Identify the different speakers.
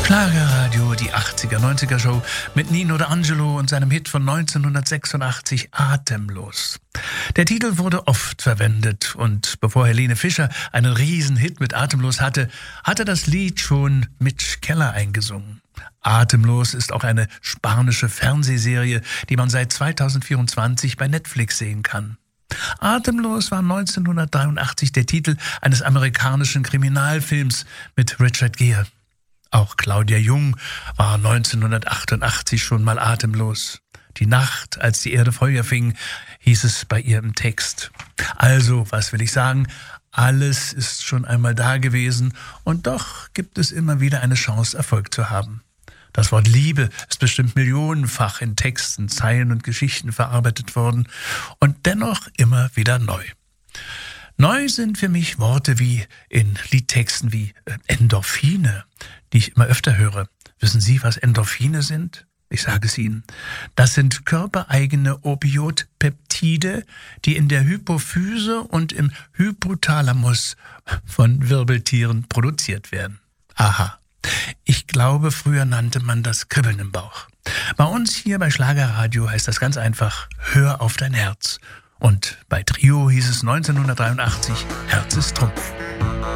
Speaker 1: Schlagerradio, die 80er, 90er Show mit Nino D'Angelo und seinem Hit von 1986 Atemlos. Der Titel wurde oft verwendet und bevor Helene Fischer einen Riesenhit mit Atemlos hatte das Lied schon Mitch Keller eingesungen. Atemlos ist auch eine spanische Fernsehserie, die man seit 2024 bei Netflix sehen kann. Atemlos war 1983 der Titel eines amerikanischen Kriminalfilms mit Richard Gere. Auch Claudia Jung war 1988 schon mal atemlos. Die Nacht, als die Erde Feuer fing, hieß es bei ihr im Text. Also, was will ich sagen? Alles ist schon einmal da gewesen und doch gibt es immer wieder eine Chance, Erfolg zu haben. Das Wort Liebe ist bestimmt millionenfach in Texten, Zeilen und Geschichten verarbeitet worden und dennoch immer wieder neu. Neu sind für mich Worte wie in Liedtexten wie Endorphine, die ich immer öfter höre. Wissen Sie, was Endorphine sind? Ich sage es Ihnen. Das sind körpereigene Opioidpeptide, die in der Hypophyse und im Hypothalamus von Wirbeltieren produziert werden. Aha. Ich glaube, früher nannte man das Kribbeln im Bauch. Bei uns hier bei Schlagerradio heißt das ganz einfach, hör auf dein Herz. Und bei Trio hieß es 1983, Herz ist Trumpf.